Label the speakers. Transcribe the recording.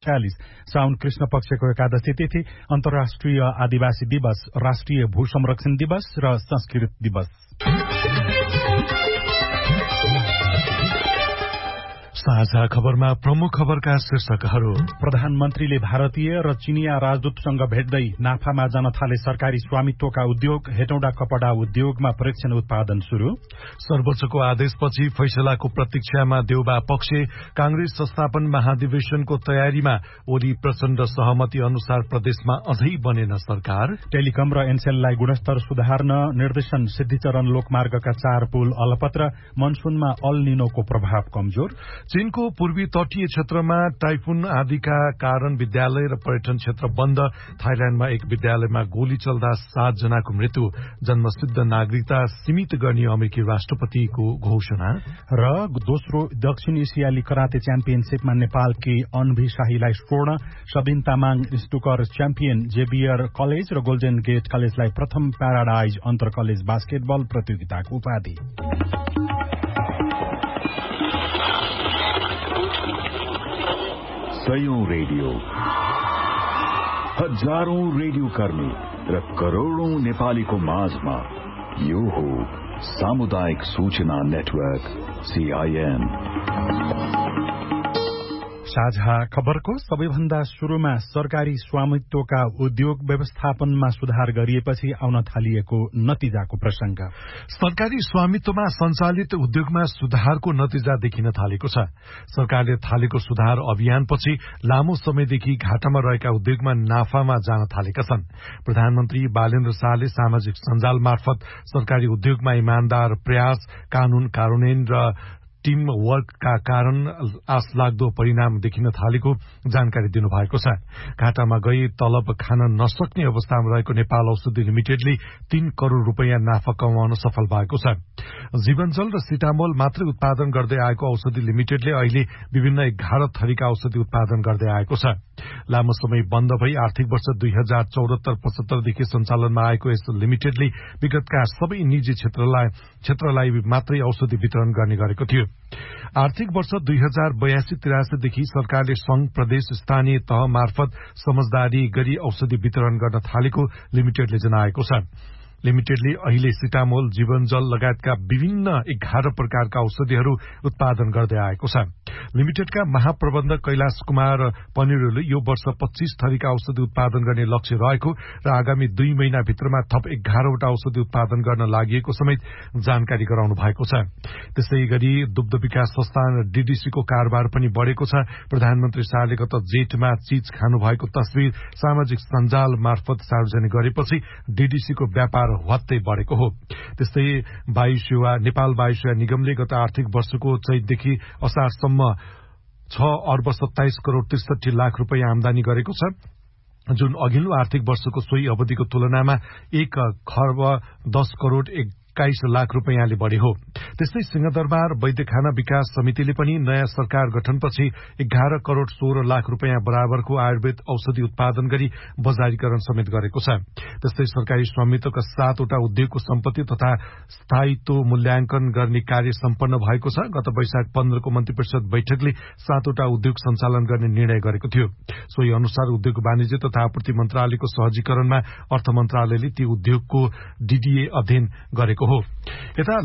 Speaker 1: 46 साउन कृष्ण पक्षको एकादशी तिथि, अन्तर्राष्ट्रिय आदिवासी दिवस, राष्ट्रिय भू संरक्षण दिवस र संस्कृत दिवस।
Speaker 2: साझा खबरमा प्रमुख खबरका शीर्षकहरू।
Speaker 1: प्रधानमन्त्रीले भारतीय र चिनिया राजदूतसँग भेट्दै नाफामा जान थाले सरकारी स्वामित्वका उद्योग, हेटौँडा कपडा उद्योगमा परीक्षण उत्पादन शुरू।
Speaker 2: सर्वोच्चको आदेशपछि फैसलाको प्रतीक्षामा देउबा पक्ष, कांग्रेस संस्थापन महाधिवेशनको तयारीमा, ओली प्रचण्ड सहमति अनुसार प्रदेशमा अझै बनेन सरकार।
Speaker 1: टेलिकम र एनसेललाई गुणस्तर सुधार्न निर्देशन, सिद्धिचरण लोकमार्गका 4 पुल अलपत्र, मनसुनमा अल निनोको प्रभाव कमजोर।
Speaker 2: चीनको पूर्वी तटीय क्षेत्रमा टाइफुन आदिका कारण विद्यालय र पर्यटन क्षेत्र बन्द। थाइल्याण्डमा एक विद्यालयमा गोली चल्दा 7 जनाको मृत्यु। जन्मसिद्ध नागरिकता सीमित गर्ने अमेरिकी राष्ट्रपतिको घोषणा।
Speaker 1: र दोस्रो दक्षिण एसियाली कराते च्याम्पियनशीपमा नेपालकी अनभी शाहीलाई स्वर्ण, Sabin Tamang स्टुकर champion, Xavier college र गोल्डन गेट कलेजलाई प्रथम प्याराडाइज अन्तर कलेज बास्केटबल प्रतियोगिताको उपाधि।
Speaker 3: सयौं रेडियो, हजारौं रेडियो कर्मी र करोड़ौं नेपालीको माझमा यो हो सामुदायिक सूचना नेटवर्क CIN।
Speaker 1: साझा खबरको सबैभन्दा शुरूमा सरकारी स्वामित्वका उद्योग व्यवस्थापनमा सुधार गरिएपछि आउन थालिएको नतिजाको प्रसंग।
Speaker 2: सरकारी स्वामित्वमा सञ्चालित उद्योगमा सुधारको नतिजा देखिन थालेको छ। सरकारले थालेको सुधार अभियानपछि लामो समयदेखि घाटामा रहेका उद्योगमा नाफामा जान थालेका छन्। प्रधानमन्त्री बालेन्द्र शाहले सामाजिक सञ्जाल मार्फत सरकारी उद्योगमा इमानदार प्रयास, कानून कार्यान्वयन र टीम वर्कका कारण आशलाग्दो परिणाम देखिन थालेको जानकारी दिनुभएको छ। घाटामा गई तलब खान नसक्ने अवस्थामा रहेको नेपाल औषधि लिमिटेडले 3 करोड़ रूपियाँ नाफा कमाउन सफल भएको छ। जीवनजल र सिटामोल मात्रै उत्पादन गर्दै आएको औषधि लिमिटेडले अहिले विभिन्न 11 थरीका औषधि उत्पादन गर्दै आएको छ। लामो समय बन्द भई आर्थिक वर्ष 2074-75 देखि सञ्चालनमा आएको यस लिमिटेडले विगतका सबै निजी क्षेत्रलाई मात्रै औषधि वितरण गर्ने गरेको थियो। आर्थिक वर्ष 2082-83 देखि सरकारले संघ, प्रदेश, स्थानीय तह मार्फत समझदारी गरी औषधि वितरण गर्न थालेको लिमिटेडले जनाएको छ। लिमिटेडले अहिले सिटामोल, जीवनजल लगायतका विभिन्न 11 प्रकारका औषधिहरू उत्पादन गर्दै आएको छ। लिमिटेडका महाप्रबन्धक कैलाश कुमार पनिरेलले यो वर्ष 25 थरीका औषधि उत्पादन गर्ने लक्ष्य रहेको र आगामी 2 महिनाभित्रमा थप 11 वटा औषधि उत्पादन गर्न लागि समेत जानकारी गराउनु भएको छ। त्यसै गरी दुग्ध विकास संस्थान डीडीसीको कारोबार पनि बढ़ेको छ। प्रधानमन्त्री शाहले गत जेठमा चीज खानु भएको तस्विर सामाजिक सञ्जाल मार्फत सार्वजनिक गरेपछि डीडीसीको व्यापार हत्तै बढ़ेको हो। त्यस्तै नेपाल वायु सेवा निगमले गत आर्थिक वर्षको चैतदेखि असारसम्म 6 अर्ब 27 करोड़ 63 लाख रूपियाँ आमदानी गरेको छ, जुन अघिल्लो आर्थिक वर्षको सोही अवधिको तुलनामा 1 खर्ब 10 करोड़ 21 लाख रूपियाँले बढ़े हो। त्यस्तै सिंहदरबार वैद्यखाना विकास समितिले पनि नयाँ सरकार गठनपछि 11 करोड़ 16 लाख रूपियाँ बराबरको आयुर्वेद औषधि उत्पादन गरी बजारीकरण समेत गरेको छ। त्यस्तै सरकारी स्वामित्वका 7 वटा उद्योगको सम्पत्ति तथा स्थायित्व मूल्याङ्कन गर्ने कार्य सम्पन्न भएको छ। गत वैशाख 15 को मन्त्री परिषद बैठकले 7 वटा उद्योग सञ्चालन गर्ने निर्णय गरेको थियो। सोही अनुसार उद्योग वाणिज्य तथा आपूर्ति मन्त्रालयको सहजीकरणमा अर्थ मन्त्रालयले ती उद्योगको डीडीए अध्ययन गरेको हो। यता